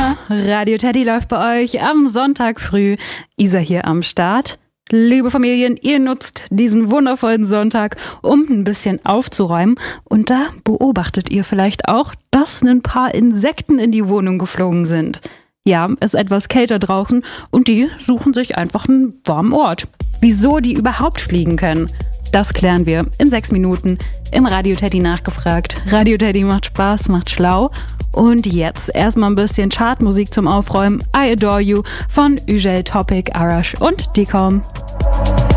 Radio Teddy läuft bei euch am Sonntag früh. Isa hier am Start. Liebe Familien, ihr nutzt diesen wundervollen Sonntag, um ein bisschen aufzuräumen. Und da beobachtet ihr vielleicht auch, dass ein paar Insekten in die Wohnung geflogen sind. Ja, es ist etwas kälter draußen und die suchen sich einfach einen warmen Ort. Wieso die überhaupt fliegen können? Das klären wir in 6 Minuten im Radio Teddy nachgefragt. Radio Teddy macht Spaß, macht schlau. Und jetzt erstmal ein bisschen Chartmusik zum Aufräumen. I Adore You von Ujel, Topic, Arash und Dekom.